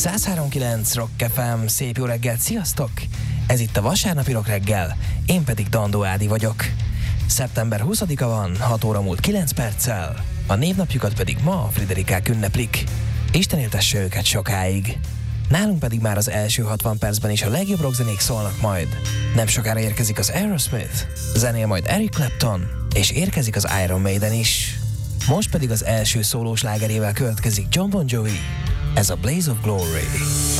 103.9 Rock FM, szép jó reggelt, sziasztok! Ez itt a vasárnapi Rock reggel, én pedig Dandó Ádi vagyok. Szeptember 20-a van, 6 óra múlt 9 perccel, a névnapjukat pedig ma a Friderikák ünneplik. Isten éltesse őket sokáig. Nálunk pedig már az első 60 percben is a legjobb rockzenék szólnak majd. Nem sokára érkezik az Aerosmith, zenél majd Eric Clapton, és érkezik az Iron Maiden is. Most pedig az első szólós lágerével következik John Bon Jovi. Ez a Blaze of Glory.